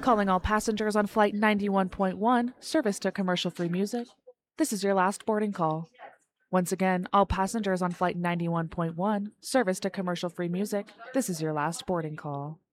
Calling all passengers on Flight 91.1, service to commercial-free music. This is your last boarding call. Once again, all passengers on Flight 91.1, service to commercial-free music. This is your last boarding call.